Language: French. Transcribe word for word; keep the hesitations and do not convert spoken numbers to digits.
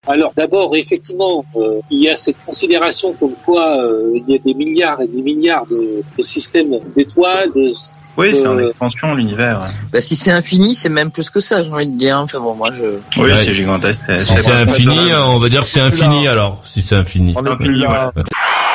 Alors d'abord, effectivement, euh, il y a cette considération comme quoi euh, il y a des milliards et des milliards de, de systèmes d'étoiles. De, oui, de... c'est en expansion l'univers. Bah si c'est infini, c'est même plus que ça, j'ai envie de dire. Enfin bon, moi je. Oui, ouais. c'est gigantesque. Si c'est infini, on va dire que c'est infini alors. Si c'est infini. On est plus là.